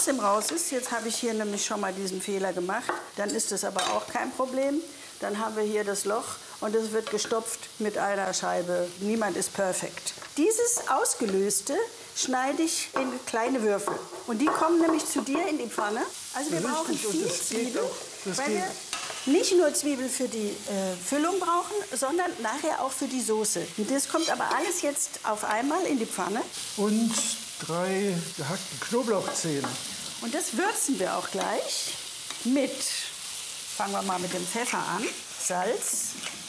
im raus ist. Jetzt habe ich hier nämlich schon mal diesen Fehler gemacht. Dann ist das aber auch kein Problem. Dann haben wir hier das Loch und es wird gestopft mit einer Scheibe. Niemand ist perfekt. Dieses Ausgelöste schneide ich in kleine Würfel. Und die kommen nämlich zu dir in die Pfanne. Also wir brauchen viel Zwiebel, weil wir nicht nur Zwiebel für die Füllung brauchen, sondern nachher auch für die Soße. Und das kommt aber alles jetzt auf einmal in die Pfanne. Und 3 gehackte Knoblauchzehen. Und das würzen wir auch gleich mit, fangen wir mal mit dem Pfeffer an, Salz,